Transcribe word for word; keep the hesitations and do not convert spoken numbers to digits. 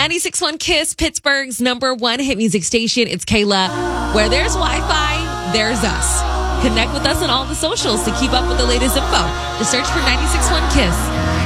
ninety-six point one Kiss, Pittsburgh's number one hit music station. It's Kayla. Where there's Wi-Fi, there's us. Connect with us on all the socials to keep up with the latest info. Just search for ninety-six point one Kiss.